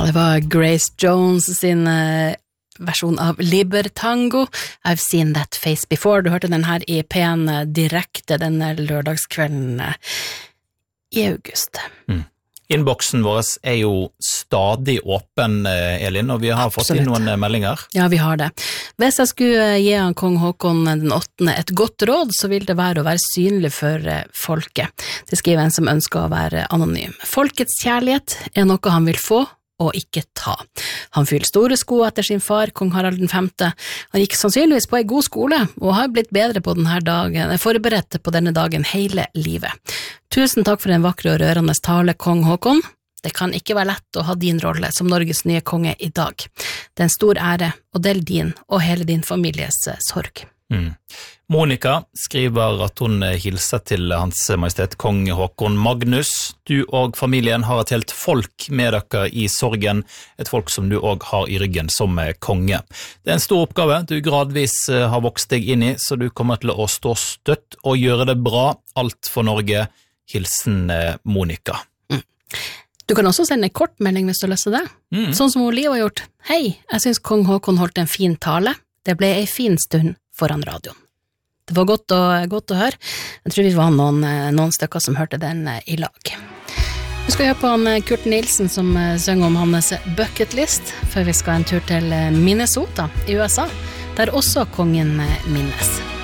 det var Grace Jones sin versjon av Libertango. I've seen that face before. Du hørte den her i P1 direkte denne lørdagskvelden i august. Innboksen vår jo stadig åpen, Elin, og vi har fått inn noen meldinger. Ja, vi har det. Hvis jeg skulle gi han kong Håkon den 8. et godt råd, så vil det være å være synlig for folket. Det skriver en som ønsker å være anonym. Folkets kjærlighet noe han vil få, og ikke ta. Han fyller store sko etter sin far, kong Harald den 5. Han gikk sannsynligvis på en god skole, og har blitt bedre på denne dagen, forberedt på denne dagen hele livet. Tusen takk for en vakre og rørende tale, kong Håkon. Det kan ikke være lett å ha din rolle som Norges nye konge i dag. Det en stor ære å dele din og hele din families sorg. Monika skriver at hun hilser til Hans Majestet Kong Håkon Magnus. Du og familien har et helt folk med dere i sorgen, et folk som du også har i ryggen som konge. Det en stor oppgave du gradvis har vokst deg inn i, så du kommer til å stå støtt og gjøre det bra. Alt for Norge. Hilsen Monika. Du kan også sende en kort melding hvis du har lyst til det. Sånn som Liv har gjort. Hei, jeg synes kong Håkon holdt en fin tale. Det ble en fin stund foran radioen. Det var godt å høre. Jeg tror vi var noen stykker som hørte den i lag. Vi skal høre på Kurt Nielsen som synger om hans bucket list, før vi skal en tur til Minnesota i USA, der også kongen minnes.